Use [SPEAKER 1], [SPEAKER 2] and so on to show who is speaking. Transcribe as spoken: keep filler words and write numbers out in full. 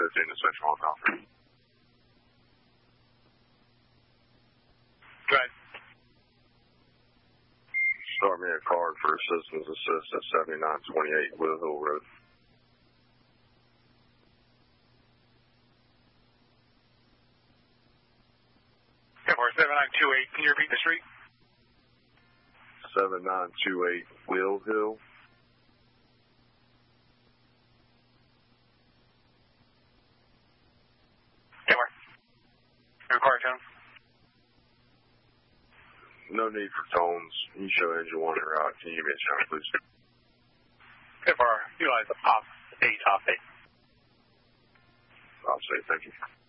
[SPEAKER 1] fifteen to Section one Alpha.
[SPEAKER 2] Go ahead.
[SPEAKER 1] Start me a card for Citizens Assist at seventy-nine twenty-eight Will Hill Road.
[SPEAKER 2] ten four, seven nine two eight, can you repeat the street?
[SPEAKER 1] seven nine two eight Will Hill.
[SPEAKER 2] ten four. Your car tone?
[SPEAKER 1] No need for tones. You show engine one and route. Can you give me a chance, please?
[SPEAKER 2] ten four, utilize off eight, off eight.
[SPEAKER 1] I'll say thank you.